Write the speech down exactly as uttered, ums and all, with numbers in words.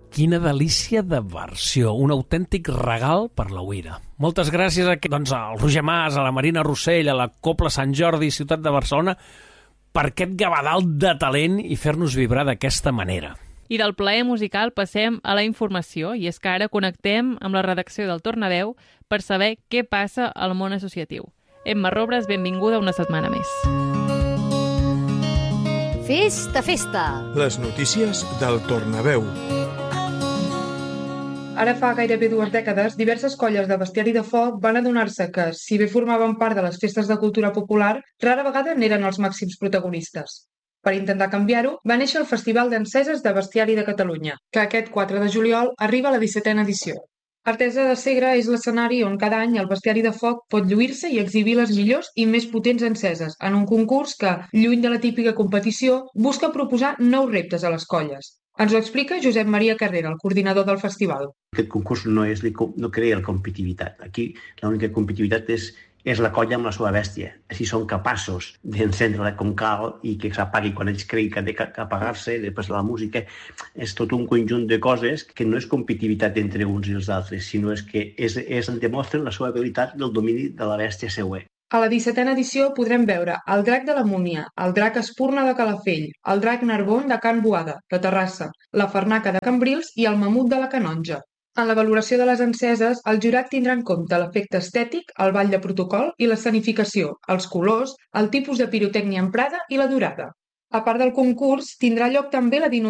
Quina delícia de versió, un autèntic regal per la Oïra. Moltes gràcies a, doncs, al Roger Mas, a la Marina Rossell, a la Cobla Sant Jordi, Ciutat de Barcelona, per aquest gavadal de talent i fer-nos vibrar d'aquesta manera. I del plaer musical passem a la informació, i és que ara connectem amb la redacció del Tornaveu per saber què passa al món associatiu. Emma Robres, benvinguda una setmana més. Festa, festa! Les notícies del Tornaveu. Ara fa gairebé dues dècades, diverses colles de bestiari de foc van adonar-se que, si bé formaven part de les festes de cultura popular, rara vegada n'eren els màxims protagonistes. Per intentar canviar-ho, va néixer el Festival d'Enceses de Bestiari de Catalunya, que aquest quatre de juliol arriba a la dissetena edició. Artesa de Segre és l'escenari on cada any el bestiari de foc pot lluir-se i exhibir les millors i més potents enceses, en un concurs que, lluny de la típica competició, busca proposar nous reptes a les colles. Ens ho explica Josep Maria Carrera, el coordinador del festival. Aquest concurs no, és, no crea la competitivitat. Aquí l'única competitivitat és, és la colla amb la seva bèstia. Si són capaços d'encendre-la com cal i que s'apagui quan ells creguin que ha d'apagar-se, després la música, és tot un conjunt de coses que no és competitivitat entre uns i els altres, sinó és que és, és, demostren la seva habilitat del domini de la bèstia següent. A la dissetena edició podrem veure el drac de la Múnia, el drac Espurna de Calafell, el drac Narbon de Can Boada, de Terrassa, la Farnaca de Cambrils i el mamut de la Canonja. En la valoració de les enceses, el jurat tindrà en compte l'efecte estètic, el ball de protocol i l'escenificació, els colors, el tipus de pirotècnia emprada i la durada. A part del concurs, tindrà lloc també la